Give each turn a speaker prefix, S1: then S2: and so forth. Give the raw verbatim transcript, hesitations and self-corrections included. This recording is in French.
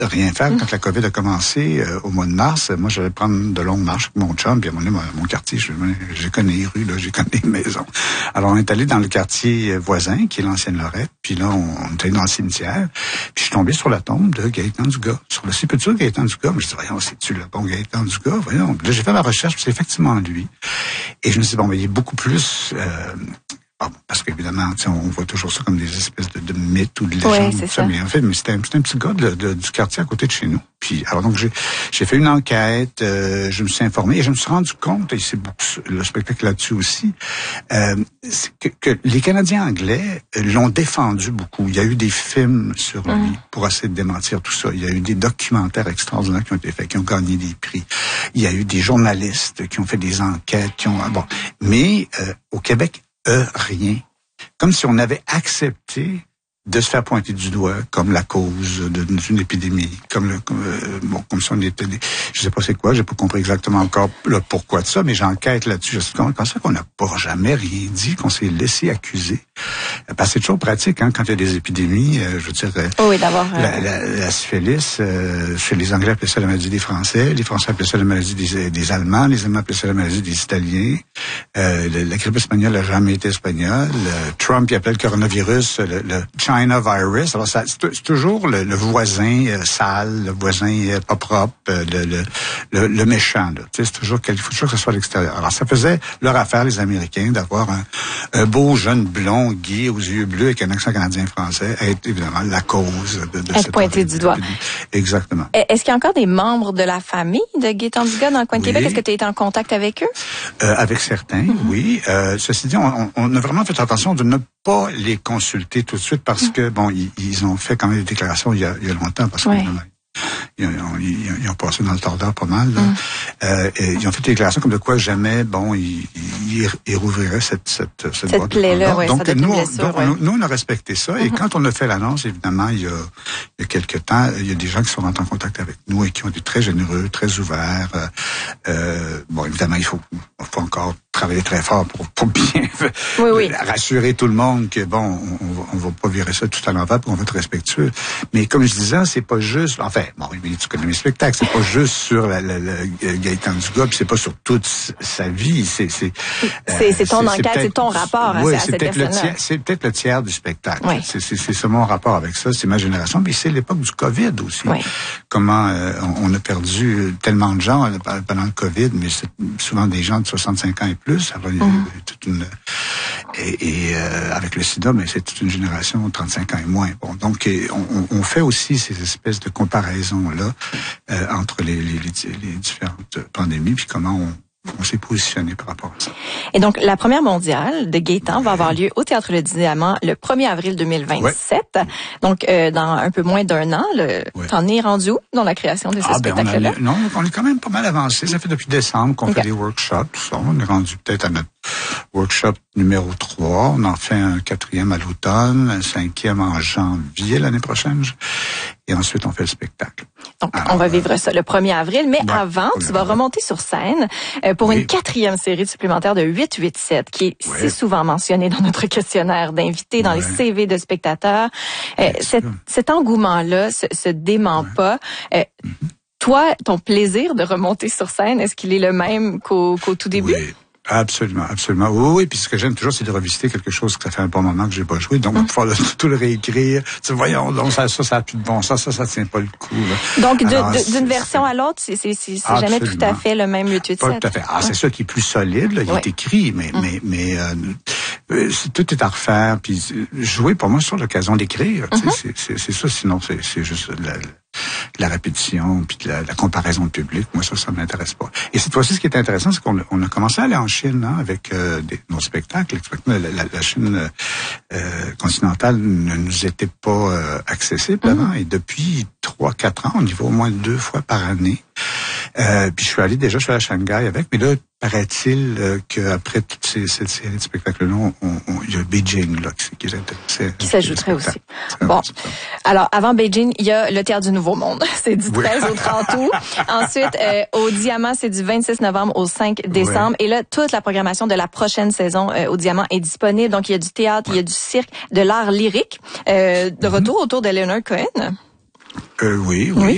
S1: rien faire. Mmh. Quand la COVID a commencé euh, au mois de mars, moi, j'allais prendre de longues marches avec mon chum, puis à mon, mon quartier, je, je connais les rues, là, je connais les maisons. Alors, on est allé dans le quartier voisin, qui est l'ancienne Lorette, puis là, on, on est allé dans le cimetière, puis je suis tombé sur la tombe de Gaétan Dugas, sur le sépulture de Gaétan Dugas. Je me suis dit, voyons, c'est-tu le bon Gaétan Dugas? Voyons. Là, j'ai fait ma recherche, puis c'est effectivement lui. Et je me suis dit, bon, mais il est beaucoup plus... Euh, parce qu'évidemment, on voit toujours ça comme des espèces de, de mythes ou de légendes.
S2: Oui, c'est ça.
S1: Mais en fait, mais c'était un, c'était un petit gars de, de, du quartier à côté de chez nous. Puis, alors donc, j'ai, j'ai fait une enquête, euh, je me suis informé et je me suis rendu compte, et c'est beaucoup, le spectacle là-dessus aussi, euh, que, que les Canadiens anglais l'ont défendu beaucoup. Il y a eu des films sur lui mmh. pour essayer de démentir tout ça. Il y a eu des documentaires extraordinaires qui ont été faits, qui ont gagné des prix. Il y a eu des journalistes qui ont fait des enquêtes, qui ont... Bon, mais euh, au Québec, Euh, rien. Comme si on avait accepté de se faire pointer du doigt comme la cause de, d'une épidémie, comme le, comme, euh, bon, comme si on était, des, je sais pas c'est quoi, j'ai pas compris exactement encore le pourquoi de ça, mais j'enquête là-dessus. Je sais comment, comment ça qu'on n'a pas jamais rien dit, qu'on s'est laissé accuser. Parce que c'est toujours pratique, hein, quand il y a des épidémies, euh, je veux dire, euh,
S2: oh oui, d'abord, euh...
S1: la, la, la syphilis, euh, chez les Anglais appelaient ça la maladie des Français, les Français appelaient ça la maladie des, des Allemands, les Allemands appelaient ça la maladie des Italiens, euh, la, la grippe espagnole n'a jamais été espagnole, euh, Trump il appelait le coronavirus le, le China virus. Alors ça, c'est, c'est toujours le, le voisin euh, sale, le voisin euh, pas propre, euh, le, le, le, le méchant. Là. Tu sais, c'est toujours qu'il faut toujours que ce soit à l'extérieur. Alors ça faisait leur affaire, les Américains, d'avoir un, un beau jeune blond, gay, aux yeux bleus, avec un accent canadien-français, être évidemment la cause de, de
S2: être
S1: cette
S2: pointé du doigt.
S1: Exactement.
S2: Est-ce qu'il y a encore des membres de la famille de Gaétan Dugas dans le coin de
S1: oui.
S2: Québec? Est-ce que tu as été en contact avec eux?
S1: Euh, avec certains, mm-hmm. oui. Euh, ceci dit, on, on a vraiment fait attention de ne pas les consulter tout de suite parce mm. que, bon, ils, ils ont fait quand même des déclarations il y a, il y a longtemps parce ouais. que ils, ont, ils, ils ont passé dans le tordeur pas mal. Là. Mm. Euh, et ils ont fait des déclarations comme de quoi jamais, bon, ils, ils, ils rouvriraient cette cette cette,
S2: cette
S1: boîte
S2: plaie-là. Ouais,
S1: donc,
S2: ça
S1: nous,
S2: blessure,
S1: donc
S2: ouais.
S1: nous, nous, on a respecté ça. Mm-hmm. Et quand on a fait l'annonce, évidemment, il y a, il y a quelques temps, il y a des gens qui sont rentrés en contact avec nous et qui ont été très généreux, très ouverts. Euh, bon, évidemment, il faut, il faut encore travailler très fort pour, pour bien
S2: oui, oui.
S1: rassurer tout le monde que, bon, on, on, va, on va pas virer ça tout à l'envers, puis on va être respectueux. Mais comme je disais, c'est pas juste... Enfin, bon, tu connais mes spectacles, c'est pas juste sur la, la, la Gaétan Dugas, puis c'est pas sur toute sa vie. C'est, c'est,
S2: c'est, euh, c'est ton c'est, enquête, c'est, c'est ton rapport
S1: oui,
S2: à,
S1: c'est
S2: à cette personne-là.
S1: Tiers, c'est peut-être le tiers du spectacle.
S2: Oui.
S1: C'est, c'est, c'est ça mon rapport avec ça, c'est ma génération. Puis c'est l'époque du COVID aussi.
S2: Oui.
S1: Comment euh, on, on a perdu tellement de gens pendant le COVID, mais c'est souvent des gens de soixante-cinq ans et plus. Alors, mm. toute une... Et, et euh, avec le sida, mais c'est toute une génération trente-cinq ans et moins. Bon, donc on, on fait aussi ces espèces de comparaisons-là euh, entre les, les, les, les différentes pandémies, puis comment on, on s'est positionné par rapport à ça.
S2: Et donc, la première mondiale de Gaétan ouais. va avoir lieu au Théâtre Le Diamant le premier avril deux mille vingt-sept. Ouais. Donc, euh, dans un peu moins d'un an, le... ouais. t'en es rendu où dans la création de ce ah, spectacle-là?
S1: Ben on a, non, on est quand même pas mal avancé. Ça fait depuis décembre qu'on okay. fait des workshops, tout ça. On est rendu peut-être à notre workshop numéro trois. On en fait un quatrième à l'automne, un cinquième en janvier l'année prochaine. Et ensuite, on fait le spectacle.
S2: Donc, Alors, on va vivre ça le premier avril. Mais ouais, avant, tu vas remonter sur scène euh, pour oui. une quatrième série supplémentaire de huit huit sept qui est oui. si souvent mentionnée dans notre questionnaire d'invités, dans ouais. les C V de spectateurs. Euh, cet, cet engouement-là se, se dément ouais. pas. Euh, mm-hmm. Toi, ton plaisir de remonter sur scène, est-ce qu'il est le même qu'au, qu'au tout début?
S1: Oui. Absolument, absolument. Oui, oui, puis ce que j'aime toujours, c'est de revisiter quelque chose que ça fait un bon moment que j'ai pas joué. Donc, mm. pouvoir le, tout le réécrire. Tu sais, voyons, donc, ça, ça, ça a plus de bon sens, ça, ça tient pas le coup, là.
S2: Donc, Alors, de, de, d'une version à l'autre, c'est, c'est, c'est, c'est jamais tout à fait le même huit huit sept.
S1: Pas tout à fait. Ah, ouais. C'est ça qui est plus solide, là. Il ouais. est écrit, mais, mm. mais, mais, euh, tout est à refaire. Puis, jouer, pour moi, c'est l'occasion d'écrire. Mm-hmm. C'est, c'est, c'est ça, sinon, c'est, c'est juste la, la répétition, puis la, la comparaison de public. Moi, ça, ça m'intéresse pas. Et cette fois-ci, ce qui est intéressant, c'est qu'on a, on a commencé à aller en Chine, hein, avec euh, des, nos spectacles. La, la, la Chine euh, continentale ne nous était pas euh, accessible avant. Mm-hmm. Et depuis trois, quatre ans, on y va au moins deux fois par année. Euh, puis je suis allé déjà, je suis allé à Shanghai avec, mais là, paraît-il euh, qu'après toute ces, cette série de spectacles-là, on, on, il y a Beijing là, qui, qui est intéressé.
S2: Qui s'ajouterait aussi. Bon, alors avant Beijing, il y a le Théâtre du Nouveau Monde. C'est du treize oui. au trente août. Ensuite, euh, au Diamant, c'est du vingt-six novembre au cinq décembre. Oui. Et là, toute la programmation de la prochaine saison euh, au Diamant est disponible. Donc, il y a du théâtre, oui. il y a du cirque, de l'art lyrique. Euh, de mm-hmm. retour autour de Leonard Cohen.
S1: Euh, oui, oui. oui.